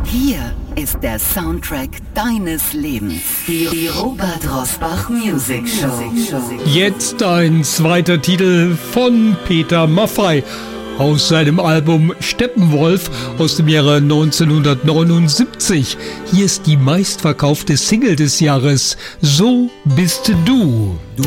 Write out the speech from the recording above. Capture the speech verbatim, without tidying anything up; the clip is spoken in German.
Hier ist der Soundtrack deines Lebens. Die, die Robert Rosbach Music Show. Jetzt ein zweiter Titel von Peter Maffay aus seinem Album Steppenwolf aus dem Jahre neunzehnhundertneunundsiebzig. Hier ist die meistverkaufte Single des Jahres, So bist du. Du